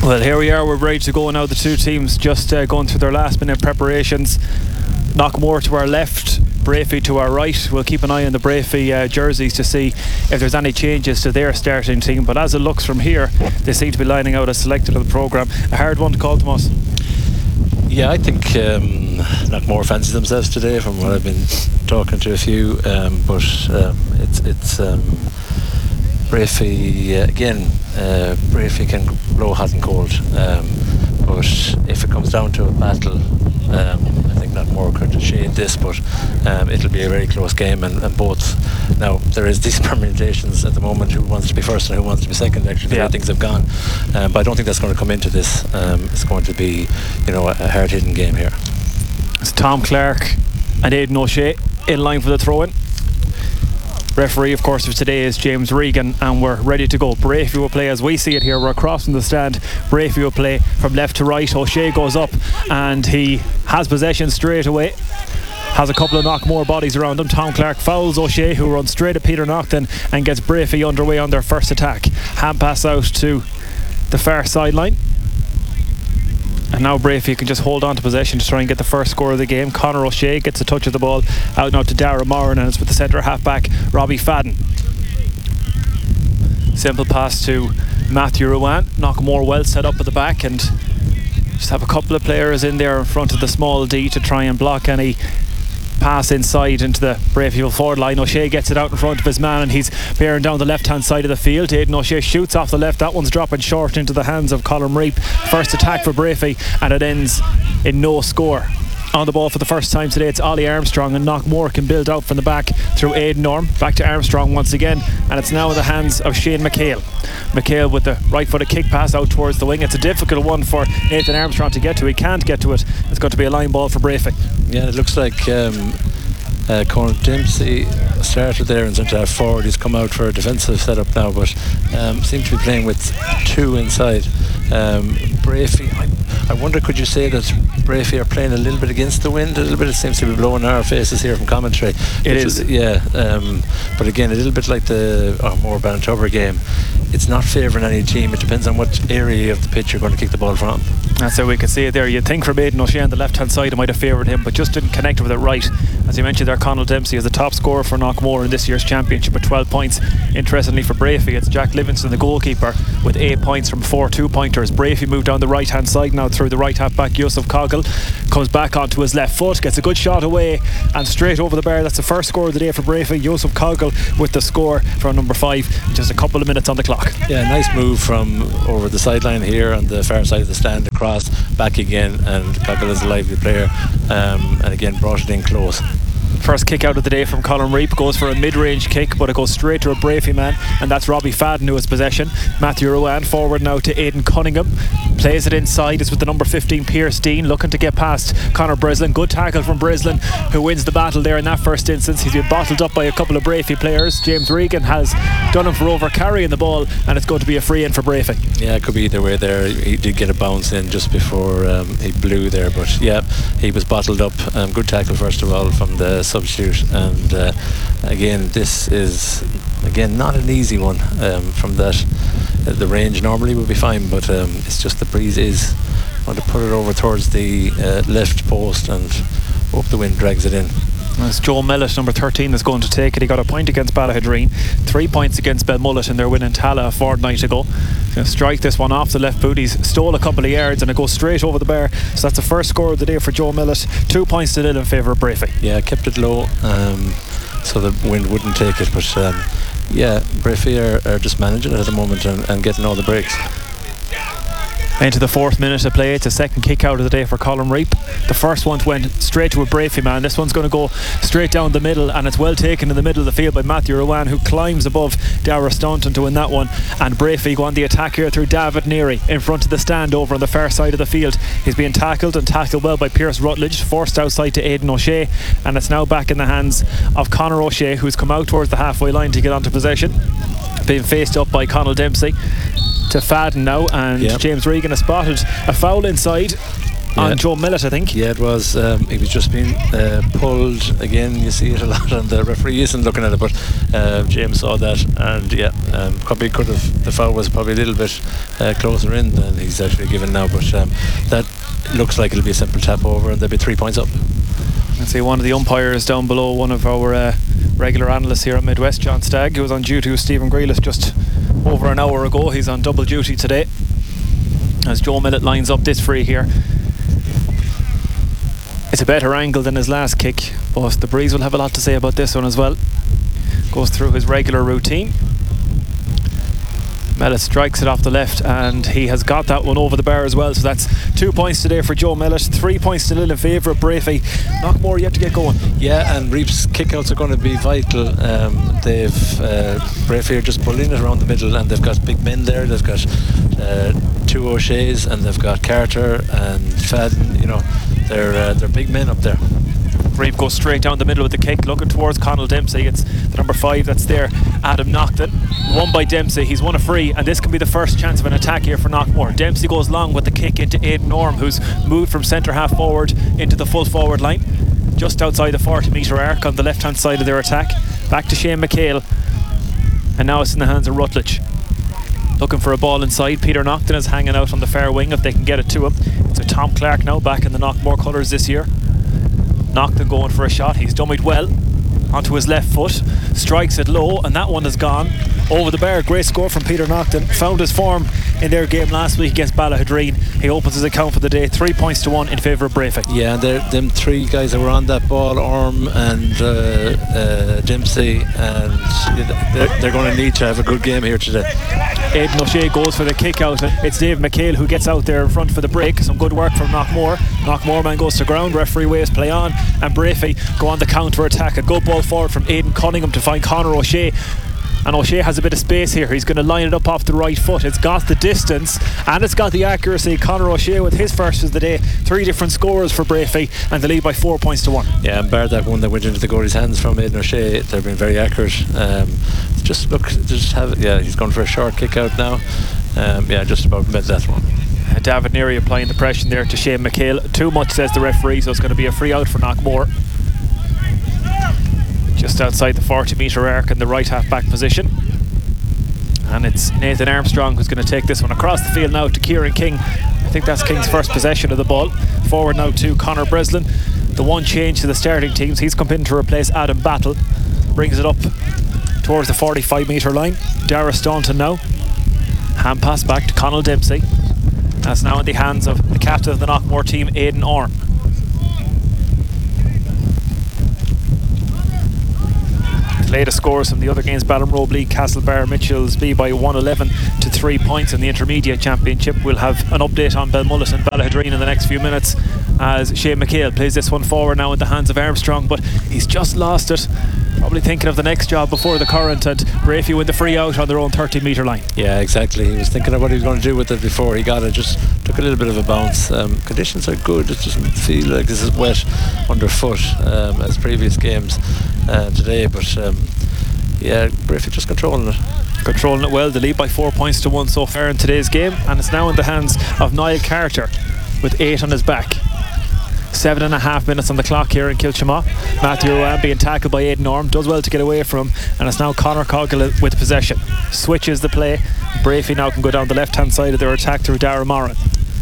Well, here we are, we're ready to go now. The two teams just going through their last minute preparations. Knockmore to our left, Brafey to our right. We'll keep an eye on the Brafey jerseys to see if there's any changes to their starting team, but as it looks from here, they seem to be lining out as selected of the programme. A hard one to call, Tomas. Yeah, I think Knockmore fancy themselves today from what I've been talking to a few, but it's Brafey again. Brafey can blow hot and cold, but if it comes down to a battle, I think Knockmore could shade this, but it'll be a very close game, and both. Now there is these permutations at the moment: who wants to be first and who wants to be second. Actually, the way things have gone, but I don't think that's going to come into this. It's going to be, a hard-hitting game here. It's Tom Clark and Aidan O'Shea in line for the throw-in. Referee, of course, of today is James Regan, and we're ready to go. Brafey will play as we see it here. We're across from the stand. Brafey will play from left to right. O'Shea goes up and he has possession straight away. Has a couple of Knockmore bodies around him. Tom Clark fouls O'Shea, who runs straight at Peter Naughton and gets Brafey underway on their first attack. Hand pass out to the far sideline. And now Brafey can just hold on to possession to try and get the first score of the game. Conor O'Shea gets a touch of the ball out now to Dara Moran, and it's with the centre half-back Robbie Fadden. Simple pass to Matthew Ruane. Knockmore well set up at the back, and just have a couple of players in there in front of the small D to try and block any pass inside into the Brafey forward line. O'Shea gets it out in front of his man, and he's bearing down the left hand side of the field. Aidan O'Shea shoots off the left. That one's dropping short into the hands of Colin Reap. First attack for Brafey, and it ends in no score. On the ball for the first time today, it's Ollie Armstrong, and Knockmore can build out from the back through Aidan Norm. Back to Armstrong once again, and it's now in the hands of Shane McHale. McHale with the right footed kick pass out towards the wing. It's a difficult one for Nathan Armstrong to get to. He can't get to it. It's going to be a line ball for Brafey. Yeah, it looks like Conor Dempsey started there in centre half forward. He's come out for a defensive setup now, but seems to be playing with two inside. Brafey, I wonder, could you say that Brafey are playing a little bit against the wind? A little bit, it seems to be blowing in our faces here from commentary. It is. But again, a little bit like the Moore Ballintubber game. It's not favouring any team. It depends on what area of the pitch you're going to kick the ball from. That's how we can see it there. You'd think from Aidan O'Shea on the left hand side it might have favoured him, but just didn't connect with it right. As you mentioned there, Conor Dempsey is the top scorer for Knockmore in this year's championship with 12 points. Interestingly for Brafey, it's Jack Livingston, the goalkeeper, with 8 points from 4 2-pointers. Brafey moved down the right hand side now through the right half back. Yusuf Coggle comes back onto his left foot, gets a good shot away and straight over the bar. That's the first score of the day for Brafey. Yusuf Coggle with the score from number 5. Just a couple of minutes on the clock. Yeah, nice move from over the sideline here on the far side of the stand, across, back again, and Coggle is a lively player, and again brought it in close. First kick out of the day from Colin Reap goes for a mid-range kick, but it goes straight to a Brafey man, and that's Robbie Fadden who has possession. Matthew Ruane forward now to Aidan Cunningham, plays it inside. It's with the number 15 Pierce Dean looking to get past Conor Breslin. Good tackle from Breslin, who wins the battle there in that first instance. He's been bottled up by a couple of Brafey players. James Regan has done him for over carrying the ball, and it's going to be a free in for Brafey. Yeah, it could be either way there. He did get a bounce in just before he blew there, but yeah, he was bottled up. Good tackle first of all from the substitute, and again this is not an easy one from that. The range normally would be fine, but it's just the breeze is going to put it over towards the left post, and hope the wind drags it in. It's Joe Mellett, number 13, that's going to take it. He got a point against Ballahadreen, 3 points against Belmullet in their win in Tala a fortnight ago. He's going to strike this one off the left boot. He's stole a couple of yards and it goes straight over the bar. So that's the first score of the day for Joe Mellett. 2 points to nil in favour of Brafey. Yeah, kept it low so the wind wouldn't take it, but yeah, Brafey are just managing it at the moment and getting all the breaks. Into the 4th minute of play. It's a second kick out of the day for Colin Reap. The first one went straight to a Brafey man. This one's going to go straight down the middle, and it's well taken in the middle of the field by Matthew Ruane, who climbs above Dara Staunton to win that one. And Brafey go on the attack here through David Neary in front of the stand over on the far side of the field. He's being tackled well by Pierce Rutledge, forced outside to Aidan O'Shea, and it's now back in the hands of Conor O'Shea, who's come out towards the halfway line to get onto possession, being faced up by Conor Dempsey. To Fadden now, and James Regan has spotted a foul inside. on Joe Millett, I think. Yeah, it was. He was just being pulled again. You see it a lot, and the referee isn't looking at it, but James saw that, and probably could have. The foul was probably a little bit closer in than he's actually given now, but that looks like it'll be a simple tap over, and there'll be 3 points up. Let's see, one of the umpires down below, one of our regular analysts here at Midwest, John Stagg, who was on duty with Stephen Grealish just over an hour ago. He's on double duty today as Joe Millett lines up this free here. It's a better angle than his last kick, but the breeze will have a lot to say about this one as well. Goes through his regular routine. Millett strikes it off the left, and he has got that one over the bar as well. So that's 2 points today for Joe Millett, 3 points still in favour of Breaffy. Knockmore yet to get going. Yeah, and Reef's kickouts are going to be vital. They've Breaffy are just pulling it around the middle, and they've got big men there. They've got 2 O'Shea's, and they've got Carter and Fadden. You know, they're big men up there. Reeve goes straight down the middle with the kick, looking towards Conal Dempsey. It's the number 5 that's there, Adam Naughton. Won by Dempsey. He's won a free, and this can be the first chance of an attack here for Knockmore. Dempsey goes long with the kick into Aidan Orme, who's moved from centre half forward into the full forward line, just outside the 40-metre arc on the left hand side of their attack. Back to Shane McHale, and now it's in the hands of Rutledge. Looking for a ball inside. Peter Naughton is hanging out on the far wing if they can get it to him. It's a Tom Clark now, back in the Knockmore colours this year. Naughton going for a shot. He's dummied well onto his left foot, strikes it low, and that one is gone over the bar. Great score from Peter Naughton. Found his form in their game last week against Ballahadreen. He opens his account for the day, 3 points to 1 in favour of Breaffy. Yeah, and them 3 guys that were on that ball, Orme and Dempsey, and they're going to need to have a good game here today. Aidan O'Shea goes for the kick out. It's Dave McHale who gets out there in front for the break. Some good work from Knockmore. Knockmore man goes to ground, referee waves play on, and Breaffy go on the counter attack. A good ball forward from Aidan Cunningham to find Conor O'Shea, and O'Shea has a bit of space here. He's going to line it up off the right foot. It's got the distance and it's got the accuracy. Conor O'Shea with his first of the day. 3 different scorers for Breaffy, and they lead by 4 points to 1. Yeah, and bar that one that went into the goalie's hands from Aidan O'Shea, they've been very accurate. He's gone for a short kick out now. Just about met that one. David Neary applying the pressure there to Shane McHale. Too much, says the referee, so it's going to be a free out for Knockmore. Just outside the 40-metre arc in the right half-back position. And it's Nathan Armstrong who's going to take this one across the field now to Kieran King. I think that's King's first possession of the ball. Forward now to Conor Breslin. The one change to the starting teams. He's come in to replace Adam Battle. Brings it up towards the 45-metre line. Dara Staunton now. Hand pass back to Conal Dempsey. That's now in the hands of the captain of the Knockmore team, Aidan Orme. The latest scores from the other games: Ballinrobe League, Castlebar, Mitchells B by 111 to 3 points in the Intermediate Championship. We'll have an update on Belmullet and Ballahadreen in the next few minutes as Shane McHale plays this one forward now in the hands of Armstrong, but he's just lost it. Probably thinking of the next job before the current, and Breaffy win the free out on their own 30-metre line. Yeah, exactly. He was thinking of what he was going to do with it before he got it. Just took a little bit of a bounce. Conditions are good. It doesn't feel like this is wet underfoot as previous games today, but Breaffy just controlling it well. They lead by 4 points to 1 so far in today's game, and it's now in the hands of Niall Carter with 8 on his back. 7.5 minutes on the clock here in Kilchama. Matthew Rowan being tackled by Aidan Orme, does well to get away from him, and it's now Conor Coghlan with possession. Switches the play. Breaffy now can go down the left hand side of their attack through Dara Moran.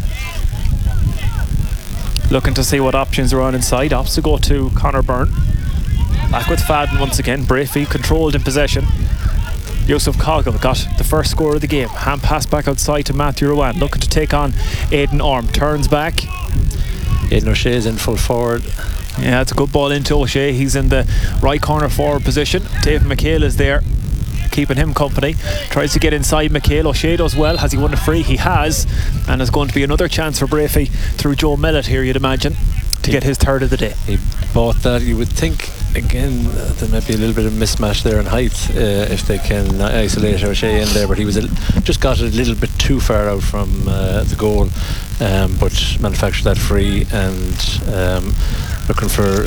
Looking to see what options are on inside. Opts to go to Conor Byrne. Back with Fadden once again. Breaffy controlled in possession. Yusuf Coghlan got the first score of the game. Hand pass back outside to Matthew Rowan, looking to take on Aidan Orme. Turns back. Aidan O'Shea is in full forward. Yeah, it's a good ball into O'Shea. He's in the right corner forward position. Dave McHale is there, keeping him company. Tries to get inside McHale. O'Shea does well. Has he won a free? He has. And there's going to be another chance for Breaffy through Joe Millett here, you'd imagine, to get his third of the day. He bought that. You would think, again, there might be a little bit of mismatch there in height if they can isolate O'Shea in there, but he was just got a little bit too far out from the goal, but manufactured that free, and looking for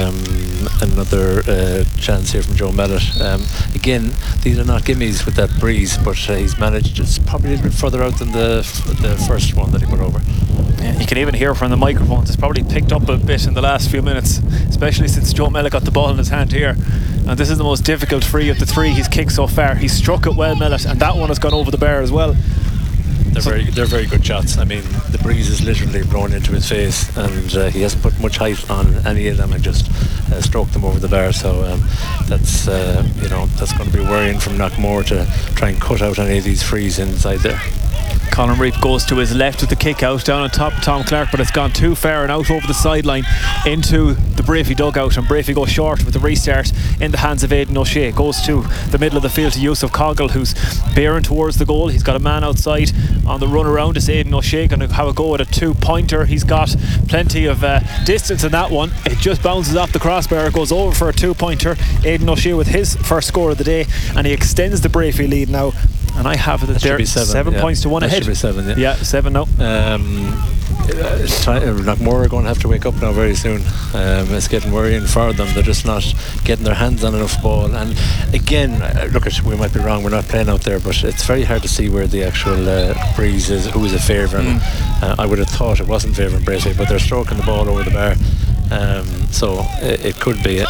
another chance here from Joe Mellett. Again, these are not gimmies with that breeze, but he's managed. It's probably a little bit further out than the first one that he put over. Yeah, you can even hear from the microphones. It's probably picked up a bit in the last few minutes, especially since Joe Mellett got the ball in his hand here. And this is the most difficult free of the three he's kicked so far. He's struck it well, Mellett, and that one has gone over the bar as well. They're very good shots. I mean, the breeze is literally blown into his face, and he hasn't put much height on any of them, and just stroked them over the bar. So that's that's going to be worrying from Knockmore to try and cut out any of these frees inside there. Colin Reap goes to his left with the kick out down on top of Tom Clark, but it's gone too far and out over the sideline into the Brafey dugout, and Brafey goes short with the restart in the hands of Aidan O'Shea. Goes to the middle of the field to Yusuf Coggle, who's bearing towards the goal. He's got a man outside on the run around. Is Aidan O'Shea going to have a go at a 2-pointer? He's got plenty of distance in that one. It just bounces off the crossbar, goes over for a 2-pointer. Aidan O'Shea with his first score of the day, and he extends the Brafey lead now. And I have it there, 7 points to 1 ahead. Should be 7, yeah. Yeah, 7 now. Knockmore are going to have to wake up now very soon. It's getting worrying for them. They're just not getting their hands on enough ball. And again, we might be wrong, we're not playing out there, but it's very hard to see where the actual breeze is, who is a favouring. I would have thought it wasn't favouring Bracey, but they're stroking the ball over the bar. So it could be it.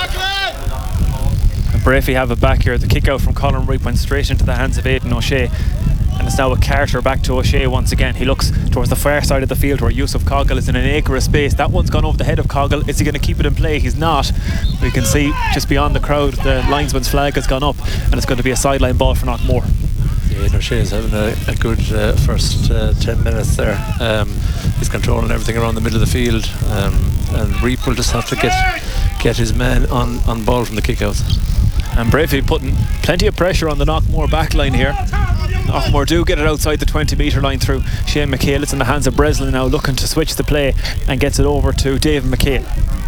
Brafey have it back here. The kick out from Colin Reap went straight into the hands of Aidan O'Shea, and it's now a Carter back to O'Shea once again. He looks towards the far side of the field where Yusuf Coggle is in an acre of space. That one's gone over the head of Coggle. Is he going to keep it in play? He's not. We can see just beyond the crowd the linesman's flag has gone up, and it's going to be a sideline ball for Knockmore. Aidan O'Shea is having a good first 10 minutes there. He's controlling everything around the middle of the field, and Reap will just have to get his man on ball from the kickouts. And Brafey putting plenty of pressure on the Knockmore backline here. Knockmore do get it outside the 20-metre line through Shane McHale. It's in the hands of Breslin now, looking to switch the play, and gets it over to David McHale,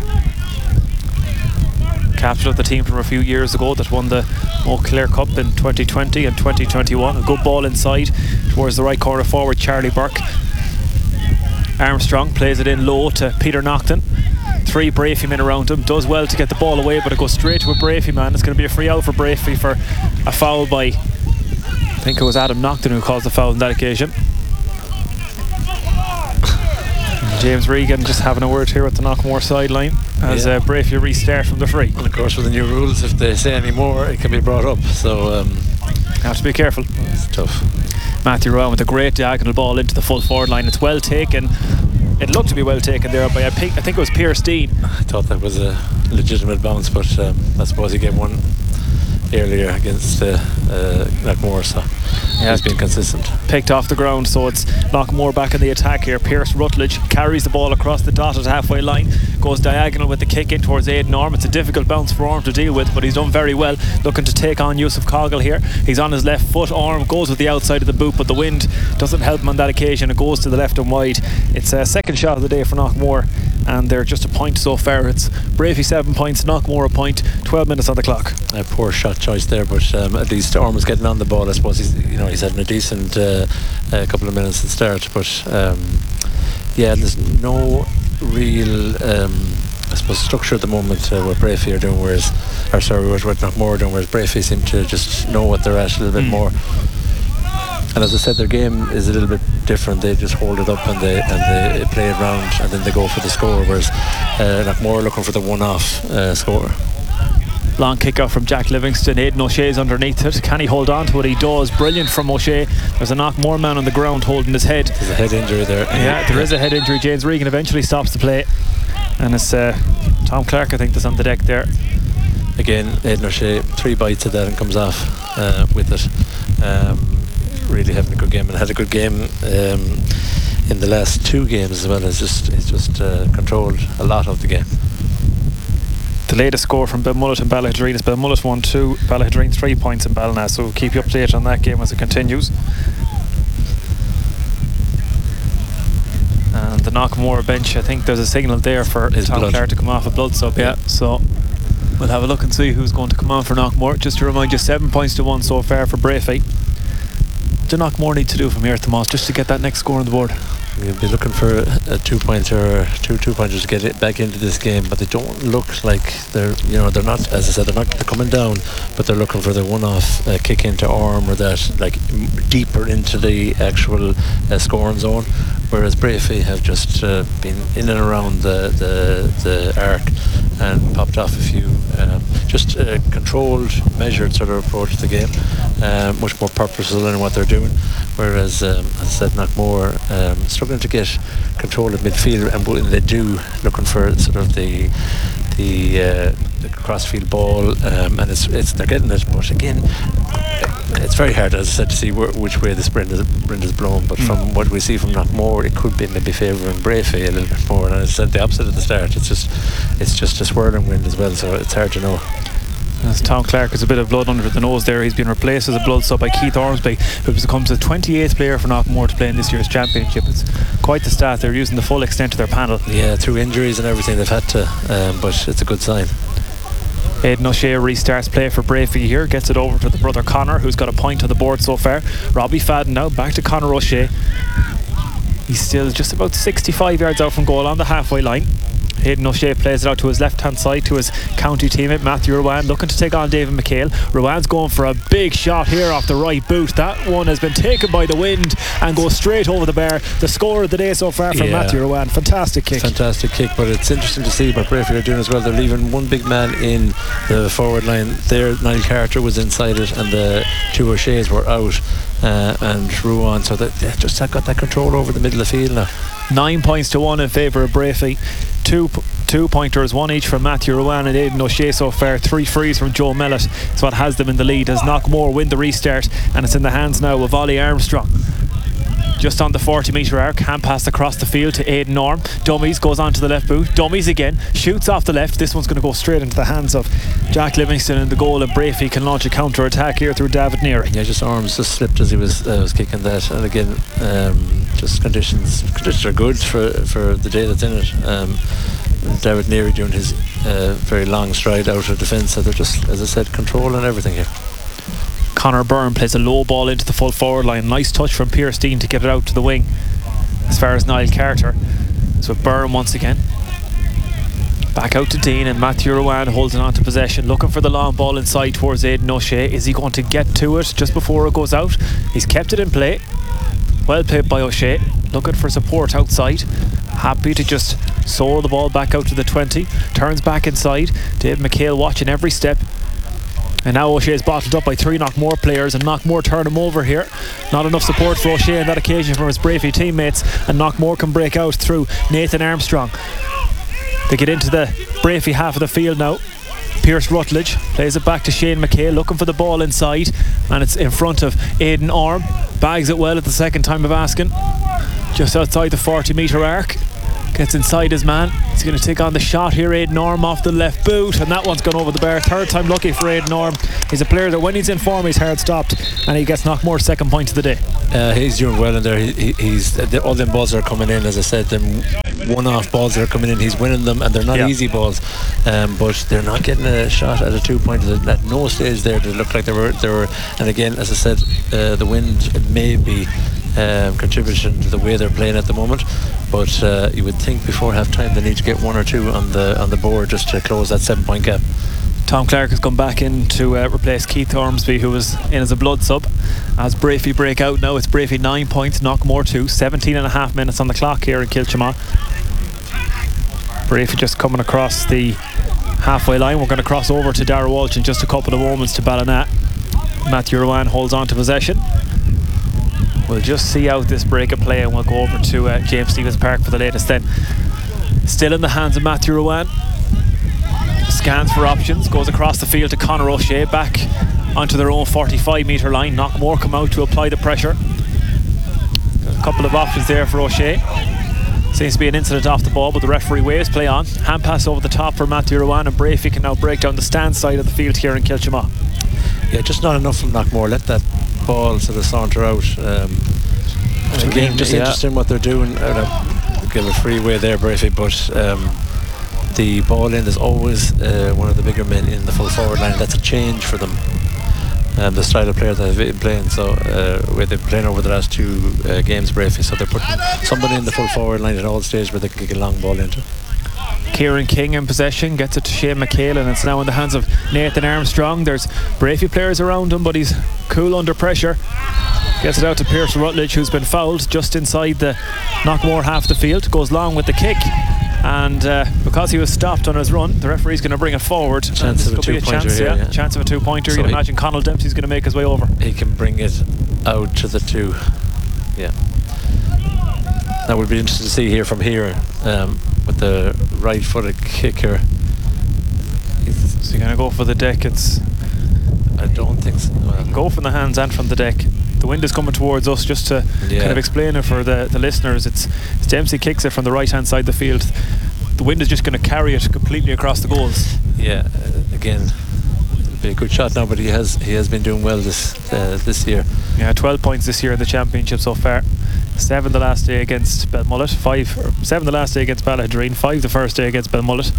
captain of the team from a few years ago that won the Mo Clare Cup in 2020 and 2021. A good ball inside towards the right corner forward, Charlie Burke. Armstrong plays it in low to Peter Naughton. 3 Brafey men around him. Does well to get the ball away, but it goes straight to a Brafey man. It's going to be a free out for Brafey for a foul by, I think it was Adam Naughton who caused the foul on that occasion. James Regan just having a word here at the Knockmore sideline as Brafey restart from the free. And of course, with the new rules, if they say any more, it can be brought up. So have to be careful. It's tough. Matthew Rowan with a great diagonal ball into the full forward line. It's well taken. It looked to be well taken there by I think it was Pierce Dean. I thought that was a legitimate bounce, but I suppose he gave one earlier against Knockmore, so he's been consistent. Picked off the ground, so it's Knockmore back in the attack here. Pierce Rutledge carries the ball across the dotted halfway line, goes diagonal with the kick in towards Aidan Orme. It's a difficult bounce for Orme to deal with, but he's done very well, looking to take on Yusuf Coggle here. He's on his left foot. Orme goes with the outside of the boot, but the wind doesn't help him on that occasion. It goes to the left and wide. It's a second shot of the day for Knockmore, and they're just a point so far. It's Brafey 7 points, Knockmore a point, 12 minutes on the clock. A poor shot choice there, but at least Orme was getting on the ball. I suppose he's having a decent couple of minutes at start, but there's no real I suppose structure at the moment what Brafey are doing, what Knockmore are doing, whereas Brafey seem to just know what they're at a little bit more. And as I said, their game is a little bit different. They just hold it up and they play it round, and then they go for the score, whereas Knockmore are looking for the one-off score. Long kick out from Jack Livingston. Aidan O'Shea's underneath it. Can he hold on to it? He does. Brilliant from O'Shea. There's a Knockmore man on the ground holding his head. There's a head injury there. Yeah, there is a head injury. James Regan eventually stops the play, and it's Tom Clark, I think, that's on the deck there. Again, Aidan O'Shea 3 bites at that and comes off with it. Really having a good game, and had a good game in the last 2 games as well. He's just controlled a lot of the game. The latest score from Belmullet and Ballaghaderreen is Belmullet 1-2, Ballaghaderreen 3 points in Ballina, so we'll keep you updated on that game as it continues. And the Knockmore bench, I think there's a signal there for Tom Clark to come off a blood sub. Yeah, so we'll have a look and see who's going to come on for Knockmore. Just to remind you, 7 points to 1 so far for Brafey. What do Knockmore need to do from here at the Moss just to get that next score on the board? We'll be looking for a 2-pointer or two pointers to get it back into this game, but they don't look like they're not, as I said, they're coming down, but they're looking for the one-off kick into arm, or that like deeper into the actual scoring zone, whereas Brafey have just been in and around the arc and popped off a few, just controlled, measured sort of approach to the game, much more purposeful in what they're doing, whereas as I said, Knockmore struggling to get control of midfield, and when they do, looking for sort of the crossfield ball, and it's they're getting it, but again it's very hard, as I said, to see which way the wind is blown, but from what we see from Knockmore, it could be maybe favouring Brafey a little bit more, and as I said, the opposite at the start. It's just a swirling wind as well, so it's hard to know. As Tom Clark has a bit of blood under the nose there. He's been replaced as a blood sub by Keith Ormsby, who becomes the 28th player for Knockmore to play in this year's championship. It's quite the stat. They're using the full extent of their panel. Yeah, through injuries and everything they've had to, but it's a good sign. Aidan O'Shea restarts play for Brafey here, gets it over to the brother Conor, who's got a point on the board so far. Robbie Fadden now back to Conor O'Shea. He's still just about 65 yards out from goal on the halfway line. Aidan O'Shea plays it out to his left hand side to his county teammate Matthew Rowan, looking to take on David McHale. Rowan's going for a big shot here off the right boot. That one has been taken by the wind and goes straight over the bar. The score of the day so far from Matthew Rowan. Fantastic kick, but it's interesting to see what Brafey are doing as well. They're leaving one big man in the forward line there. Niall Carter was inside it, and the two O'Sheas were out, and Rowan, so they just got that control over the middle of the field now. 9 points to 1 in favour of Brafey. Two pointers, one each from Matthew Rowan and Aidan O'Shea so far. 3 frees from Joe Mellett. It's what has them in the lead as Knockmore win the restart, and it's in the hands now of Ollie Armstrong. Just on the 40-metre arc, hand pass across the field to Aidan Orm. Dummies goes on to the left boot. Dummies again, shoots off the left. This one's going to go straight into the hands of Jack Livingston in the goal, and Brafey can launch a counter attack here through David Neary. Yeah, just arms just slipped as he was kicking that, and again, just conditions are good for the day that's in it. David Neary doing his very long stride out of defence, so they're just, as I said, controlling everything here. Conor Byrne plays a low ball into the full forward line. Nice touch from Pierce Dean to get it out to the wing as far as Niall Carter. So Byrne once again back out to Dean, and Matthew Rowan holding on to possession, looking for the long ball inside towards Aidan O'Shea. Is he going to get to it just before it goes out? He's kept it in play. Well played by O'Shea, looking for support outside, happy to just soar the ball back out to the 20. Turns back inside. Dave McHale watching every step. And now O'Shea is bottled up by 3 Knockmore players, and Knockmore turn him over here. Not enough support for O'Shea on that occasion from his Brafey teammates, and Knockmore can break out through Nathan Armstrong. They get into the Brafey half of the field now. Pierce Rutledge plays it back to Shane McHale, looking for the ball inside, and it's in front of Aidan Orm. Bags it well at the second time of asking, just outside the 40-metre arc. Gets inside his man. He's going to take on the shot here. Aidan Orm off the left boot, and that one's gone over the bar. Third time lucky for Aidan Orm. He's a player that when he's in form he's hard stopped, and he gets Knockmore's second point of the day. He's doing well in there. He's all them balls are coming in, as I said, them one-off balls that are coming in, he's winning them, and they're not easy balls, but they're not getting a shot at a 2-pointer. At no stage there did it look like they were, and again, as I said, the wind may be contribution to the way they're playing at the moment, but you would think before half time they need to get 1 or 2 on the board just to close that 7-point gap. Tom Clark has come back in to replace Keith Ormsby, who was in as a blood sub. As Brafey break out now, it's Brafey 9 points, Knockmore 2, 17 and a half minutes on the clock here in Kilchama. Brafey just coming across the halfway line. We're going to cross over to Darragh Walsh in just a couple of moments to Ballina. Matthew Rowan holds on to possession. We'll just see out this break of play, and we'll go over to James Stephens Park for the latest then. Still in the hands of Matthew Rowan. Scans for options, goes across the field to Conor O'Shea, back onto their own 45-metre line. Knockmore come out to apply the pressure. There's a couple of options there for O'Shea. Seems to be an incident off the ball, but the referee waves play on. Hand pass over the top for Matthew Rowan, and Brafey can now break down the stand side of the field here in Kilchama. Yeah, just not enough from Knockmore. Let that ball sort of saunter out. Again, just interesting what they're doing. Give a freeway there, Brafey, but the ball in, there's always one of the bigger men in the full forward line. That's a change for them. the style of player that they've been playing. So where they've been playing over the last 2 games, Brafey. So they're putting somebody in the full forward line at all stages where they can get a long ball into. Kieran King in possession, gets it to Shane McHale, and it's now in the hands of Nathan Armstrong. There's Brafey players around him, but he's cool under pressure. Gets it out to Pierce Rutledge, who's been fouled just inside the Knockmore half the field. Goes long with the kick, and because he was stopped on his run, the referee's going to bring it forward. Chance of a two-pointer here, yeah. Chance of a two-pointer. So You'd imagine Conall Dempsey's going to make his way over. He can bring it out to the 2. Yeah. That would be interesting to see here from here with the right-footed kicker. So you're going to go for the deck. I don't think so. Well, go from the hands and from the deck. The wind is coming towards us. Just to kind of explain it for the listeners, it's Dempsey kicks it from the right hand side of the field. The wind is just going to carry it completely across the goals. Yeah, again, it'll be a good shot now, but he has been doing well this year. Yeah, 12 points this year in the championship so far. 7 the last day against Belmullet, 7 the last day against Ballahadreen, 5 the first day against Belmullet.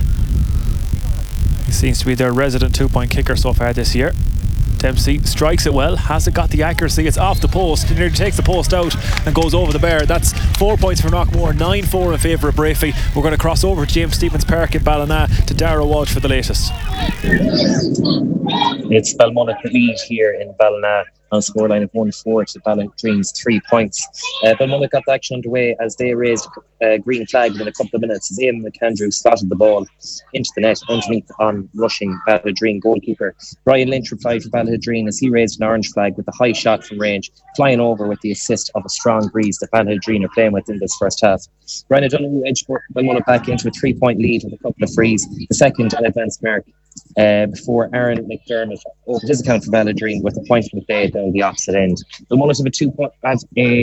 He seems to be their resident 2-point kicker so far this year. Dempsey strikes it well, hasn't got the accuracy, it's off the post, he nearly takes the post out and goes over the bar. That's 4 points for Knockmore, 9-4 in favour of Brafey. We're going to cross over to James Stephens Park in Ballina to Dara Walsh for the latest. It's Belmullet that lead here in Ballina on a scoreline of 1-4 to Ballahadreen's 3 points. Belmullet got the action underway as they raised a green flag within a couple of minutes as Eamon McAndrew slotted the ball into the net underneath the on-rushing Ballahadreen goalkeeper. Brian Lynch replied for Ballahadreen as he raised an orange flag with a high shot from range, flying over with the assist of a strong breeze that Ballahadreen are playing with in this first half. Ryan O'Donoghue edged Belmullet back into a 3-point lead with a couple of frees, the second an advanced mark before Aaron McDermott opened his account for Ballahadreen with a point from the play down the opposite end. Belmullet have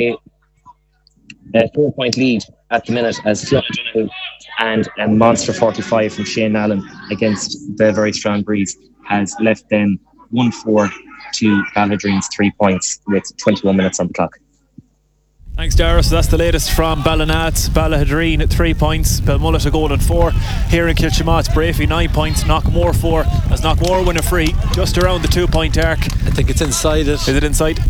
a 4-point lead at the minute as Fionn O'Donoghue and a monster 45 from Shane Allen against the very strong breeze has left them 1-4 to Ballahadreen's 3 points with 21 minutes on the clock. Thanks, Dara. So that's the latest from Ballina. Ballahadreen at 3 points, Belmullet a goal and 4. Here in Kilchimott, Brafey 9 points, Knockmore 4 as Knockmore win a free just around the 2-point arc. I think it's inside it. Is it inside?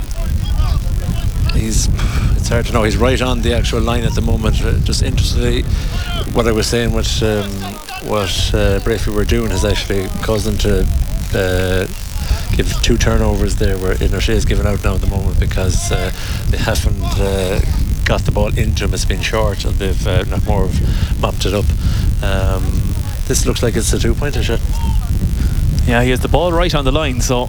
It's hard to know. He's right on the actual line at the moment. Just interestingly, what I was saying, what Brafey were doing has actually caused them to give 2 turnovers there, where O'Shea is given out now at the moment because they haven't got the ball into him. It's been short and they've Knockmore have mopped it up. This looks like it's a 2-pointer shot. Yeah, he has the ball right on the line, so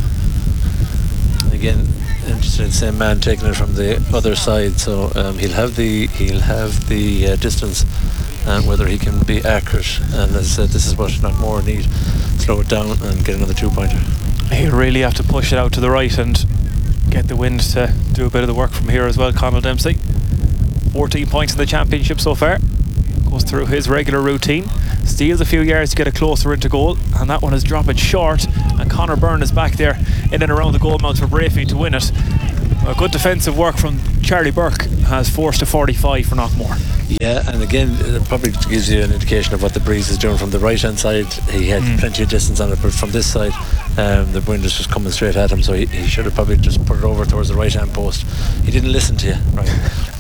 again interesting, same man taking it from the other side, so he'll have the distance and whether he can be accurate, and as I said, this is what Knockmore need. Slow it down and get another 2-pointer. He'll really have to push it out to the right and get the wind to do a bit of the work from here as well. Conall Dempsey 14 points in the championship so far, goes through his regular routine, steals a few yards to get it closer into goal, and that one is dropping short, and Conor Byrne is back there in and around the goal mouth for Brafey to win it. A good defensive work from Charlie Burke has forced a 45 for Knockmore. Yeah, and again, it probably gives you an indication of what the breeze is doing from the right hand side. He had plenty of distance on it, but from this side the wind is just coming straight at him, so he should have probably just put it over towards the right hand post. He didn't listen to you, right?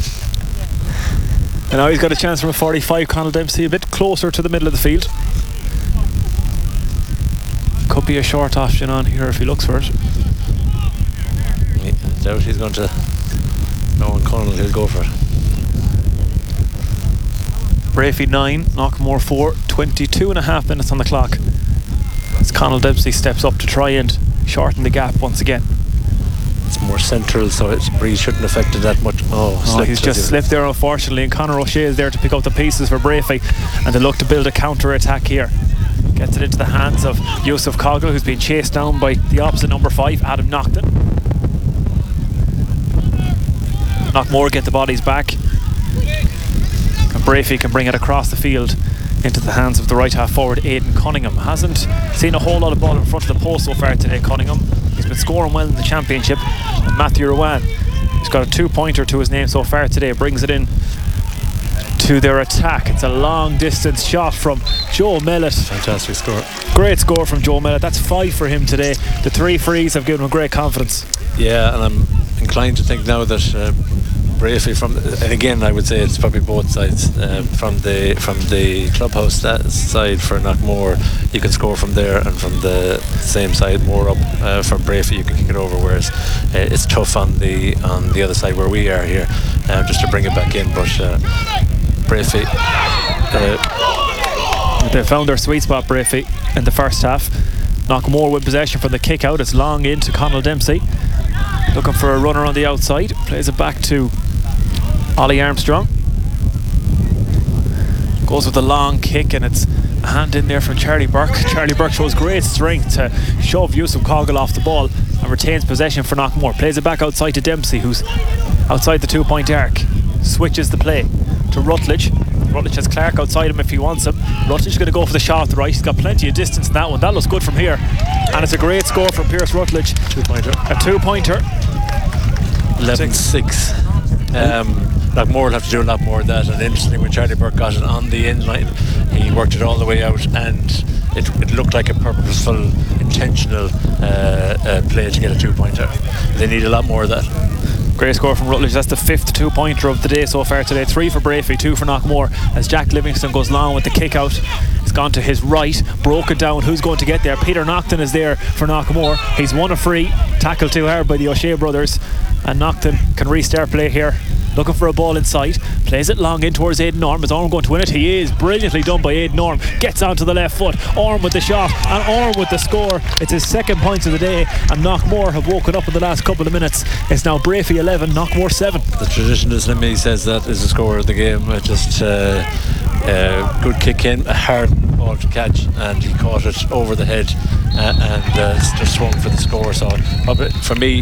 And now he's got a chance from a 45. Conall Dempsey a bit closer to the middle of the field. Could be a short option on here if he looks for it. I doubt he's going to. No one, Conall, he'll go for it. Brafey 9, Knockmore 4, 22.5 minutes on the clock as Conall Dempsey steps up to try and shorten the gap once again. It's more central, so its breeze shouldn't affect it that much. He's just slipped there, unfortunately, and Conor O'Shea is there to pick up the pieces for Brafey, and they look to build a counter-attack here. Gets it into the hands of Yusuf Coggle, who's being chased down by the opposite number 5, Adam Naughton. Knockmore get the bodies back, and Brafey can bring it across the field into the hands of the right half forward Aidan Cunningham. Hasn't seen a whole lot of ball in front of the post so far today, Cunningham. He's been scoring well in the championship. And Matthew Rowan, he's got a 2-pointer to his name so far today, brings it in to their attack. It's a long distance shot from Joe Mellett. Fantastic score. Great score from Joe Mellett. That's 5 for him today. The 3 frees have given him great confidence. Yeah, and I'm inclined to think now that Brafey and again I would say it's probably both sides, from the clubhouse side for Knockmore you can score from there, and from the same side more up for Brafey you can kick it over, whereas it's tough on the other side where we are here, just to bring it back in. But Brafey they found their sweet spot, Brafey, in the first half. Knockmore with possession from the kick out. It's long into Conal Dempsey, looking for a runner on the outside, plays it back to Ollie Armstrong, goes with a long kick, and it's a hand in there from Charlie Burke. Charlie Burke shows great strength to shove Yusuf Coggle off the ball and retains possession for Knockmore. Plays it back outside to Dempsey, who's outside the 2-point arc, switches the play to Rutledge. Rutledge has Clark outside him if he wants him. Rutledge is going to go for the shot off the right. He's got plenty of distance in that one. That looks good from here, and it's a great score from Pierce Rutledge. A 2-pointer. 11-6. Knockmore will have to do a lot more of that, and interestingly when Charlie Burke got it on the end line he worked it all the way out, and it looked like a purposeful, intentional play to get a 2-pointer. They need a lot more of that. Great score from Rutledge. That's the 5th 2-pointer of the day so far today. 3 for Brafey, 2 for Knockmore, as Jack Livingston goes long with the kick out. It's gone to his right, broke it down. Who's going to get there? Peter Naughton is there for Knockmore. He's won a free, tackled too hard by the O'Shea brothers, and Naughton can restart play here, looking for a ball inside, plays it long in towards Aidan Orme. Is Orme going to win it? He is. Brilliantly done by Aidan Orme. Gets onto the left foot. Orme with the shot, and Orme with the score. It's his 2nd points of the day, and Knockmore have woken up in the last couple of minutes. It's now Brafey 11, Knockmore 7. The traditionalist in me says that is the score of the game. Just good kick in, a hard ball to catch, and he caught it over the head and just swung for the score. So for me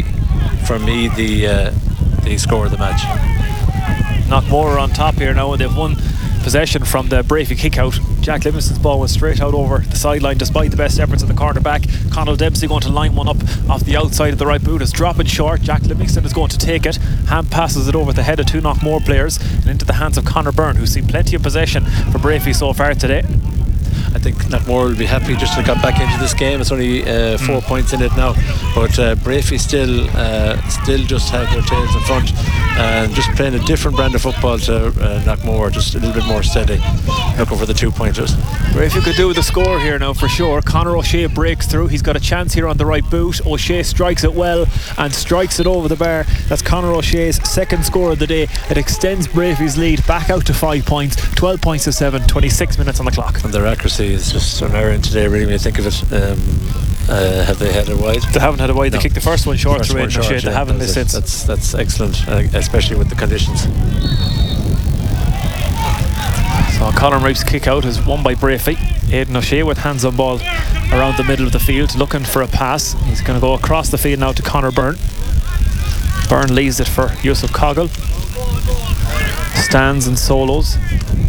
the score of the match. Knockmore on top here now, and they've won possession from the Brafey kick out. Jack Livingston's ball went straight out over the sideline despite the best efforts of the cornerback. Conal Dempsey going to line one up off the outside of the right boot. It's dropping short. Jack Livingston is going to take it. Hand passes it over the head of 2 Knockmore players and into the hands of Conor Byrne, who's seen plenty of possession for Brafey so far today. I think Knockmore will be happy just to get back into this game. It's only 4 points in it now, but Brafey still just have their tails in front and just playing a different brand of football to Knockmore, just a little bit more steady, looking for the 2-pointers. Brafey could do with the score here now for sure. Conor O'Shea breaks through. He's got a chance here on the right boot. O'Shea strikes it well and strikes it over the bar. That's Conor O'Shea's 2nd score of the day. It extends Brafey's lead back out to 5 points, 12 points to 7, 26 minutes on the clock. And their accuracy is just an error today, really, when you think of it. Have they had a wide? They haven't had a wide. No. They kicked the first one short through O'Shea. They haven't missed since. That's excellent, especially with the conditions. So Colin Reip's kick out is won by Brafey. Aidan O'Shea with hands on ball around the middle of the field, looking for a pass. He's going to go across the field now to Conor Byrne. Byrne leaves it for Yusuf Coggle. Stands and solos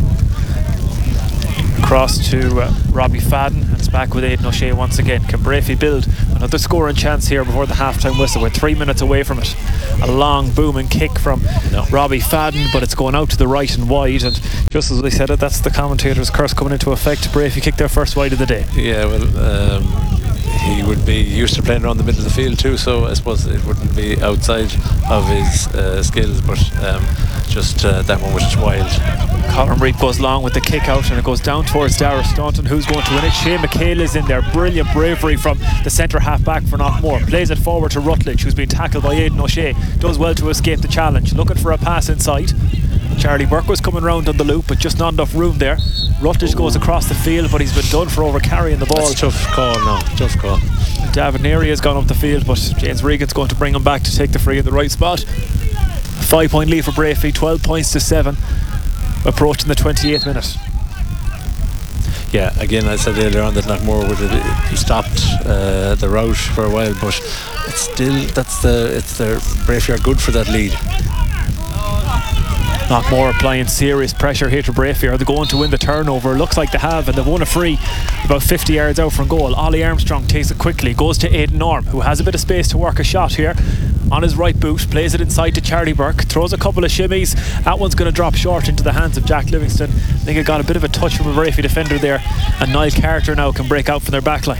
across to Robbie Fadden, and it's back with Aidan O'Shea once again. Can Brafey build another scoring chance here before the half-time whistle? We're 3 minutes away from it. A long booming kick from Robbie Fadden, but it's going out to the right and wide, and just as we said it, that's the commentator's curse coming into effect. Brafey kicked their first wide of the day. Yeah, well, he would be used to playing around the middle of the field too, so I suppose it wouldn't be outside of his skills, but just that one was just wild. Colin Reid goes long with the kick out, and it goes down towards Dara Staunton, who's going to win it. Shane McHale is in there. Brilliant bravery from the centre half back for Knockmore. Plays it forward to Rutledge, who's been tackled by Aidan O'Shea. Does well to escape the challenge. Looking for a pass inside. Charlie Burke was coming round on the loop, but just not enough room there. Rutledge goes across the field, but he's been done for over carrying the ball. That's a tough call now. Tough call. David Neary has gone up the field, but James Regan's going to bring him back to take the free in the right spot. 5 point lead for Brafey, 12 points to 7, approaching the 28th minute. Yeah, again, I said earlier on that Knockmore would have stopped the route for a while, but it's still Brafey are good for that lead. Knockmore applying serious pressure here to Brafey. Are they going to win the turnover? Looks like they have, and they've won a free about 50 yards out from goal. Ollie Armstrong takes it quickly, goes to Aidan Norm, who has a bit of space to work a shot here on his right boot, plays it inside to Charlie Burke, throws a couple of shimmies. That one's going to drop short into the hands of Jack Livingston. I think it got a bit of a touch from a Brafey defender there, and Niall Carter now can break out from their backline.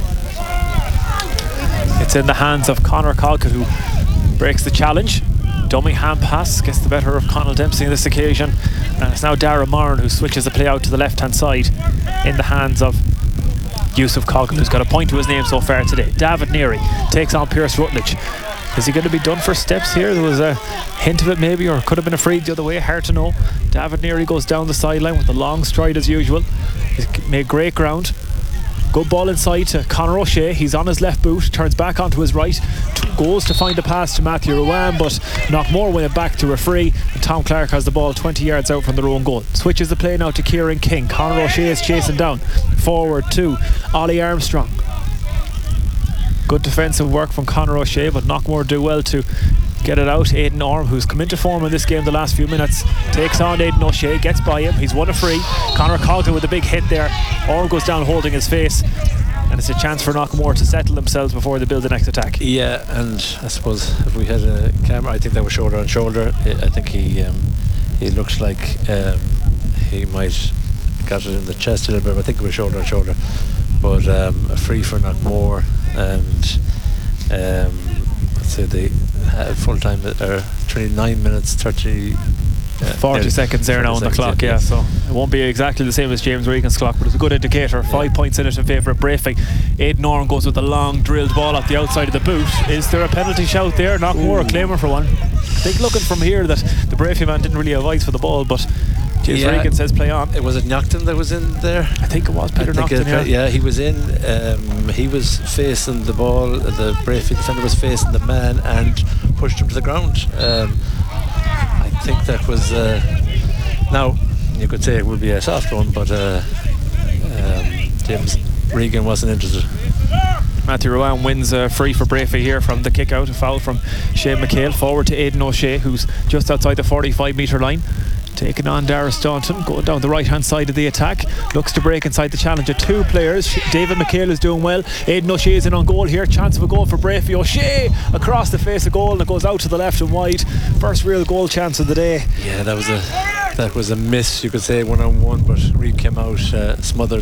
It's in the hands of Conor Colquitt, who breaks the challenge. Dummy hand pass gets the better of Conal Dempsey on this occasion, and it's now Dara Moran who switches the play out to the left hand side in the hands of Yusuf Colquitt, who's got a point to his name so far today. David Neary takes on Pierce Rutledge. Is he going to be done for steps here? There was a hint of it maybe, or could have been a free the other way, hard to know. David Neary goes down the sideline with a long stride as usual. He's made great ground. Good ball inside to Conor O'Shea. He's on his left boot, turns back onto his right, goes to find the pass to Matthew Rowan, but Knockmore win it back to a free, and Tom Clark has the ball 20 yards out from their own goal. Switches the play now to Kieran King. Conor O'Shea is chasing down forward to Ollie Armstrong. Good defensive work from Conor O'Shea, but Knockmore do well to get it out. Aidan Orm, who's come into form in this game the last few minutes, takes on Aidan O'Shea, gets by him, he's won a free. Conor Colquitt with a big hit there. Orm goes down holding his face, and it's a chance for Knockmore to settle themselves before they build the next attack. Yeah, and I suppose if we had a camera, I think they were shoulder on shoulder. I think he looks like he might got it in the chest a little bit, but I think it was shoulder on shoulder. But a free for Knockmore, and let's say they had full time 29 minutes 30 40 seconds there now on the clock, yeah, so it won't be exactly the same as James Regan's clock, but it's a good indicator. 5 points in it in favour of Brafey. Aidan Norm goes with a long drilled ball off the outside of the boot. Is there a penalty shout there? Knockmore claiming for one. I think looking from here that the Brafey man didn't really have eyes for the ball, but James Regan says play on. Was it Nocton that was in there? I think it was Peter Nocton, yeah, he was in. He was facing the ball. The Brafey defender was facing the man and pushed him to the ground. I think that was now you could say it would be a soft one, but James Regan wasn't interested. Matthew Rowan wins a free for Brafey here from the kick out. A foul from Shane McHale. Forward to Aidan O'Shea, who's just outside the 45 metre line, taking on Dara Staunton, going down the right hand side of the attack, looks to break inside the challenge of two players. David McHale is doing well. Aidan O'Shea is in on goal here, chance of a goal for Brafey. O'Shea across the face of goal, and it goes out to the left and wide. First real goal chance of the day. Yeah, that was a miss, you could say, 1-on-1, but Reid came out, smothered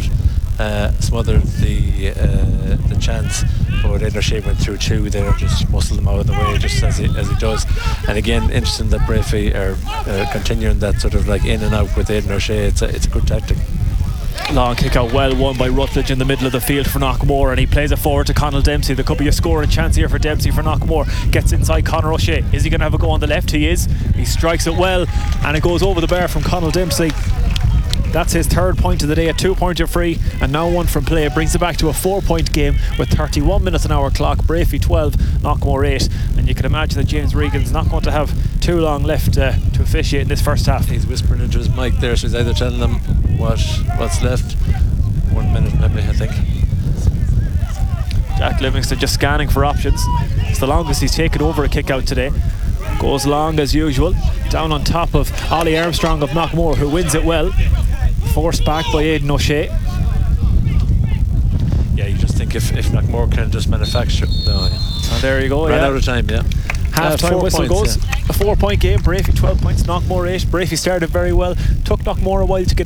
the chance, but Aidan O'Shea went through two there, just muscled them out of the way, just as he does. And again, interesting that Brafey are continuing that sort of like in and out with Aidan O'Shea. It's a good tactic. Long kick out, well won by Rutledge in the middle of the field for Knockmore, and he plays it forward to Conal Dempsey. There could be a scoring chance here for Dempsey for Knockmore. Gets inside Conor O'Shea. Is he going to have a go on the left? He is. He strikes it well, and it goes over the bar from Conal Dempsey. That's his third point of the day, a 2-pointer free, and now one from play. Brings it back to a 4-point game with 31 minutes on our clock. Brafey 12, Knockmore 8, and you can imagine that James Regan's not going to have too long left to officiate in this first half. He's whispering into his mic there, so he's either telling them what's left. 1 minute maybe, I think. Jack Livingston just scanning for options. It's the longest he's taken over a kick out today. Goes long as usual, down on top of Ollie Armstrong of Knockmore, who wins it well. Forced back by Aidan O'Shea. Yeah, you just think if Knockmore can just manufacture. No, yeah. And there you go. Ran out of time, yeah. Half-time whistle goes. Yeah. A 4-point game. Brafey 12 points, Knockmore 8. Brafey started very well. Took Knockmore a while to get